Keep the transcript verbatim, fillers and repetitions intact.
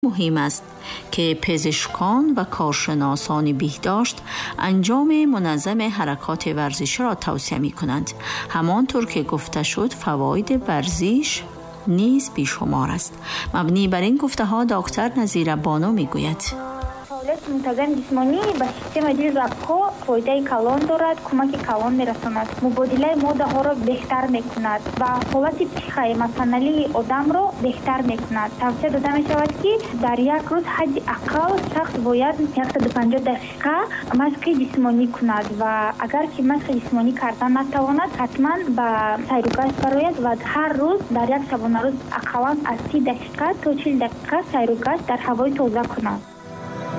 مهم است که پزشکان و کارشناسان بهداشت انجام منظم حرکات ورزشی را توصیه می کنند. همانطور که گفته شد فواید ورزش نیز بیشمار است. مبنی بر این گفته ها دکتر نظیره بانو می گوید فعالیت منتظم جسمانی به سیستم دل رگ‌ها فایده کلان دارد، کمک کلان می‌رساند، مبادله ماده‌ها را بهتر می‌کند و حالت پخه مثانه‌ای آدم را بهتر می‌کند. توصیه داده می‌شود که در یک روز حداقل شخص باید صد و پنجاه دقیقه مشق جسمانی کند و اگر که مشق جسمانی کردن نتواند حتما به سیر و گشت براید و هر روز در یک شبانه روز اقلاً از سی دقیقه تا چهل دقیقه سیر و گشت در هوای تازه کند.